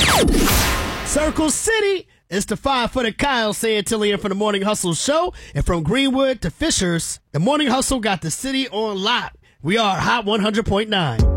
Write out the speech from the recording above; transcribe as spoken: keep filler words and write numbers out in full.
Circle City. It's the five-footed Kyle Santillian from the Morning Hustle Show. And from Greenwood to Fishers, the Morning Hustle got the city on lock. We are Hot one hundred point nine.